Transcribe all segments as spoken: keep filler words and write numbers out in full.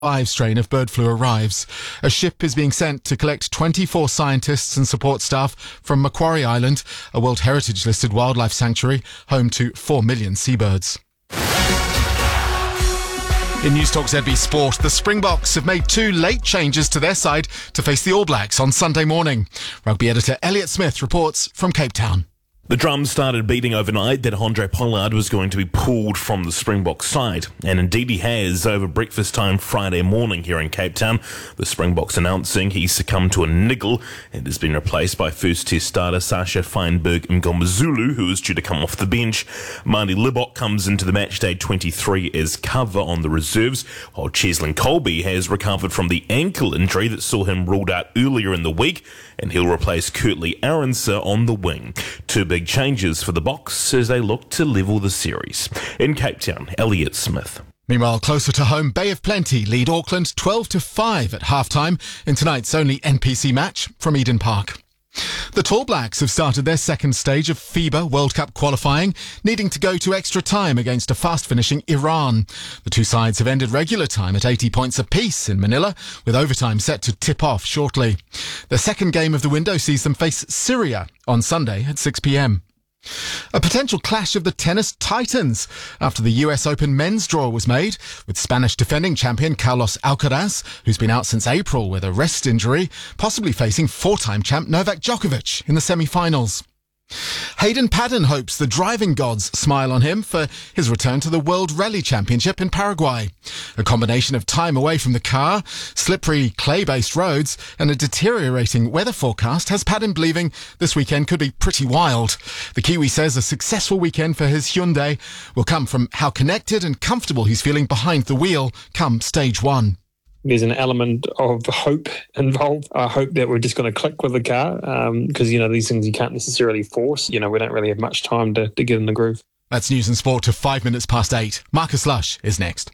five strain of bird flu arrives. A ship is being sent to collect twenty-four scientists and support staff from Macquarie Island, a World Heritage listed wildlife sanctuary, home to four million seabirds. In News Talk Z B Sport, the Springboks have made two late changes to their side to face the All Blacks on Sunday morning. Rugby editor Elliot Smith reports from Cape Town. The drums started beating overnight that Handré Pollard was going to be pulled from the Springbok side, and indeed he has over breakfast time Friday morning here in Cape Town. The Springboks announcing he succumbed to a niggle and has been replaced by first test starter Sasha Feinberg Mngomezulu, who is due to come off the bench. Marnie Libbok comes into the matchday twenty-three as cover on the reserves, while Cheslin Colby has recovered from the ankle injury that saw him ruled out earlier in the week, and he'll replace Kurtley Arendse on the wing. Two big changes for the Boks as they look to level the series. In Cape Town, Elliot Smith. Meanwhile, closer to home, Bay of Plenty lead Auckland twelve to five at half-time in tonight's only N P C match from Eden Park. The Tall Blacks have started their second stage of FIBA World Cup qualifying, needing to go to extra time against a fast-finishing Iran. The two sides have ended regular time at eighty points apiece in Manila, with overtime set to tip off shortly. The second game of the window sees them face Syria on Sunday at six p.m. A potential clash of the tennis titans after the U S Open men's draw was made, with Spanish defending champion Carlos Alcaraz, who's been out since April with a wrist injury, possibly facing four-time champ Novak Djokovic in the semi-finals. Hayden Paddon hopes the driving gods smile on him for his return to the World Rally Championship in Paraguay. A combination of time away from the car, slippery clay-based roads and a deteriorating weather forecast has Paddon believing this weekend could be pretty wild. The Kiwi says a successful weekend for his Hyundai will come from how connected and comfortable he's feeling behind the wheel come stage one. There's an element of hope involved. I hope that we're just going to click with the car because, um, you know, these things you can't necessarily force. You know, we don't really have much time to, to get in the groove. That's News and Sport to five minutes past eight. Marcus Lush is next.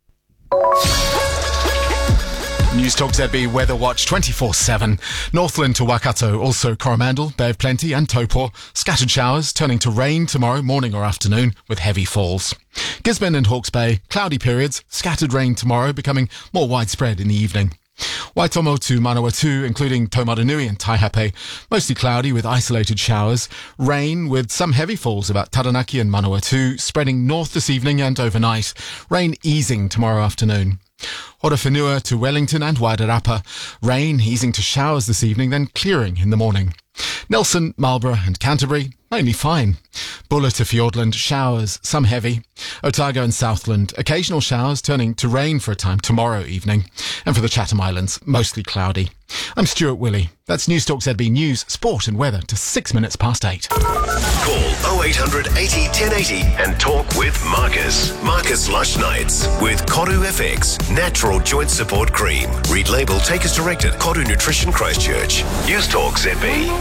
News Talk Z B Weather Watch twenty-four seven. Northland to Waikato, also Coromandel, Bay of Plenty and Taupo. Scattered showers turning to rain tomorrow morning or afternoon with heavy falls. Gisborne and Hawke's Bay, cloudy periods, scattered rain tomorrow becoming more widespread in the evening. Waitomo to Manawatu, including Taumarunui and Taihape, mostly cloudy with isolated showers. Rain with some heavy falls about Taranaki and Manawatu, spreading north this evening and overnight. Rain easing tomorrow afternoon. Horowhenua to Wellington and Wairarapa. Rain easing to showers this evening, then clearing in the morning. Nelson, Marlborough and Canterbury, mainly fine. Buller to Fiordland, showers, some heavy. Otago and Southland, occasional showers turning to rain for a time tomorrow evening. And for the Chatham Islands, mostly cloudy. I'm Stuart Willey. That's News Talk Z B News, Sport and Weather to six minutes past eight. Call oh eight hundred eighty ten eighty and talk with Marcus. Marcus Lush Nights with Koru F X, Natural Joint Support Cream. Read label, take as directed. Koru Nutrition Christchurch. News Talk Z B.